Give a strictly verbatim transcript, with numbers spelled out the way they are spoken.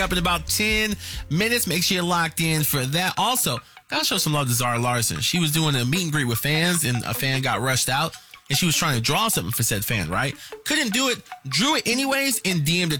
up in about ten minutes. Make sure you're locked in for that. Also, gotta show some love to Zara Larson. She was doing a meet and greet with fans, and a fan got rushed out, and she was trying to draw something for said fan, right? Couldn't do it, drew it anyways, and D M'd it